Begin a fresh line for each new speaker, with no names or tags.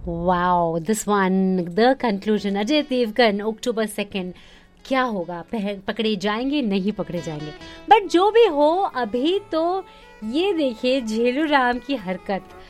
Wow, this one, the conclusion, Ajay Devgan, October 2nd। क्या होगा, पकड़े जाएंगे नहीं पकड़े जाएंगे, बट जो भी हो, अभी तो ये देखिए झेलू राम की हरकत,